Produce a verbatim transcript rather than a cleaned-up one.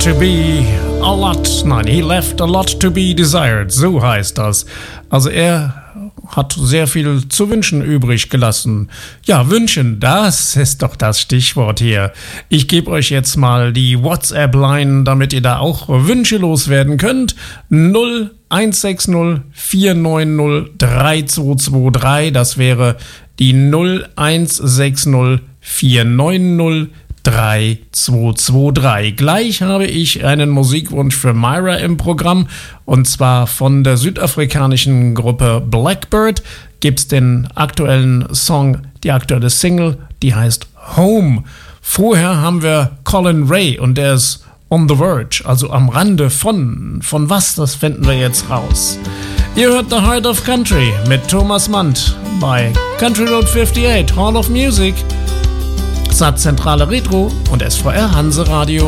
to be a lot, nein, he left a lot to be desired, so heißt das. Also er hat sehr viel zu wünschen übrig gelassen. Ja, wünschen, das ist doch das Stichwort hier. Ich gebe euch jetzt mal die WhatsApp-Line, damit ihr da auch Wünsche loswerden könnt. null eins sechs null vier neun null drei zwei zwei drei, das wäre die null eins sechs null vier neun null drei zwei zwei drei. Gleich habe ich einen Musikwunsch für Myra im Programm, und zwar von der südafrikanischen Gruppe Blackbird gibt's den aktuellen Song, die aktuelle Single, die heißt Home. Vorher haben wir Colin Ray und der ist on the verge, also am Rande von, von was, das finden wir jetzt raus. Ihr hört The Heart of Country mit Thomas Mandt bei Country Road fünfundachtzig, Hall of Music, Satzzentrale Retro und S V R Hanse Radio.